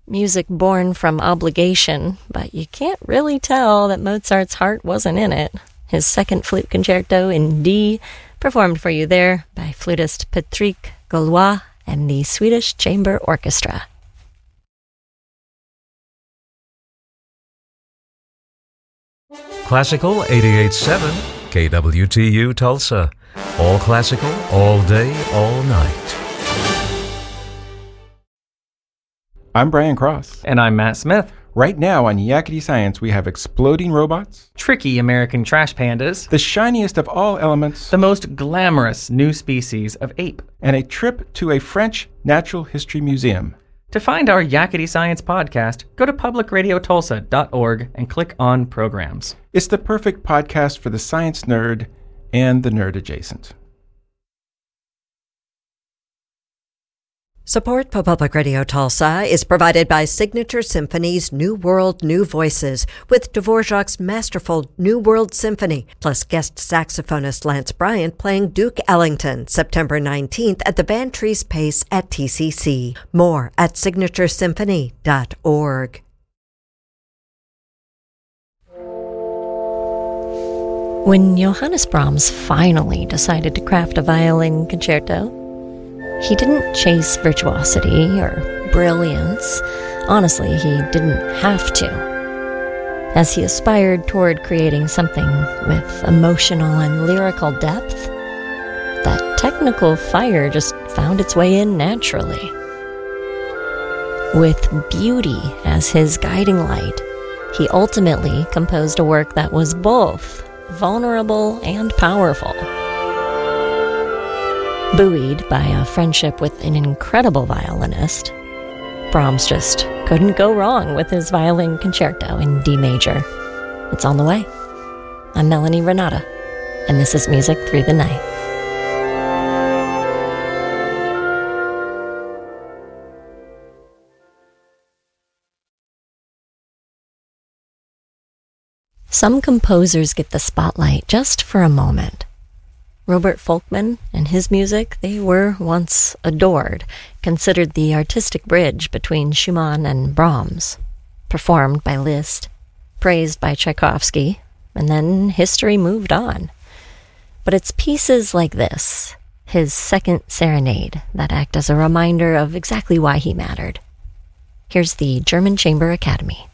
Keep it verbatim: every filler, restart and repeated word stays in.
music born from obligation, but you can't really tell that Mozart's heart wasn't in it. His second flute concerto in D, performed for you there by flutist Patrick Gaulois and the Swedish Chamber Orchestra. Classical eighty-eight point seven, K W T U Tulsa. All classical, all day, all night. I'm Brian Cross. And I'm Matt Smith. Right now on Yakety Science, we have exploding robots, tricky American trash pandas, the shiniest of all elements, the most glamorous new species of ape, and a trip to a French natural history museum. To find our Yakety Science podcast, go to public radio tulsa dot org and click on Programs. It's the perfect podcast for the science nerd and the nerd adjacent. Support for Public Radio Tulsa is provided by Signature Symphony's New World, New Voices, with Dvorak's masterful New World Symphony, plus guest saxophonist Lance Bryant playing Duke Ellington, September nineteenth at the Van Treese Pace at T C C. More at signature symphony dot org. When Johannes Brahms finally decided to craft a violin concerto, he didn't chase virtuosity or brilliance. Honestly, he didn't have to. As he aspired toward creating something with emotional and lyrical depth, that technical fire just found its way in naturally. With beauty as his guiding light, he ultimately composed a work that was both vulnerable and powerful. Buoyed by a friendship with an incredible violinist, Brahms just couldn't go wrong with his violin concerto in D major. It's on the way. I'm Melanie Renata, and this is Music Through the Night. Some composers get the spotlight just for a moment. Robert Folkman and his music, they were once adored, considered the artistic bridge between Schumann and Brahms, performed by Liszt, praised by Tchaikovsky, and then history moved on. But it's pieces like this, his Second Serenade, that act as a reminder of exactly why he mattered. Here's the German Chamber Academy.